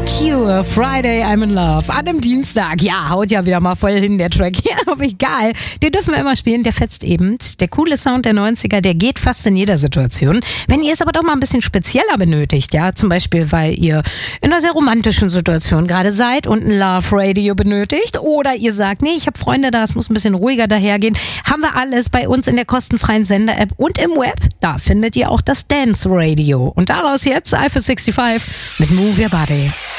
Cure, Friday, I'm in Love. An einem Dienstag. Ja, haut ja wieder mal voll hin, der Track. Ja, aber egal. Den dürfen wir immer spielen, der fetzt eben. Der coole Sound der 90er, der geht fast in jeder Situation. Wenn ihr es aber doch mal ein bisschen spezieller benötigt, ja, zum Beispiel, weil ihr in einer sehr romantischen Situation gerade seid und ein Love Radio benötigt, oder ihr sagt, nee, ich habe Freunde da, es muss ein bisschen ruhiger dahergehen, haben wir alles bei uns in der kostenfreien Sender-App und im Web. Da findet ihr auch das Dance Radio. Und daraus jetzt Alpha 65 mit Move Your Body.